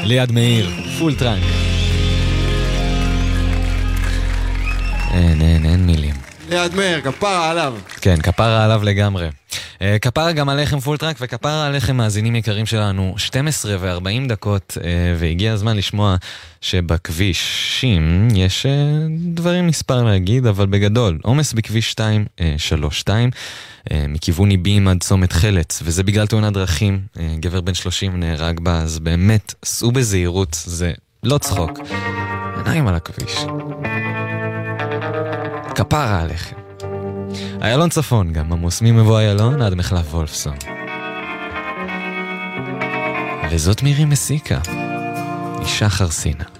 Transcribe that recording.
ליד מאיר, פול טרנק. אין מילים. ליד מאיר, כפרה עליו. כן, כפרה עליו לגמרי. כפרה גם עליכם פול טרנק, וכפרה עליכם מאזינים יקרים שלנו. 12 ו-40 דקות, והגיע הזמן לשמוע שבכבישים יש דברים מספר להגיד, אבל בגדול, עומס בכביש 232, מכיוון איבים עד צומת חלץ, וזה בגלל תאונת דרכים. גבר בן 30 נהרג בה, אז באמת, סעו בזהירות, זה לא צחוק. עיניים על הכביש. כפרה עליכם. איילון צפון גם עמוס ממבוא איילון עד מחלף וולפסון. וזאת מירי מסיקה, אישה חרסינה.